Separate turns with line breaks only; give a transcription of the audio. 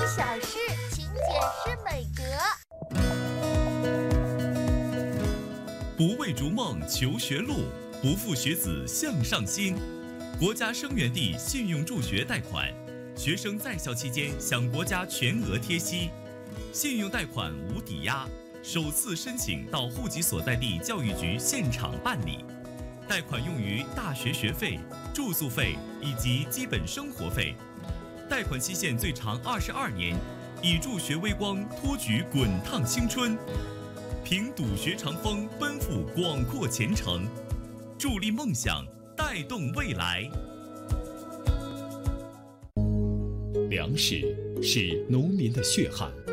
小事，请解释美德。
不为逐梦求学路，不负学子向上心。国家生源地信用助学贷款，学生在校期间享国家全额贴息，信用贷款无抵押，首次申请到户籍所在地教育局现场办理。贷款用于大学学费、住宿费以及基本生活费。贷款期限最长22年，以助学微光托举滚烫青春，凭笃学长风奔赴广阔前程，助力梦想，带动未来。
粮食是农民的血汗，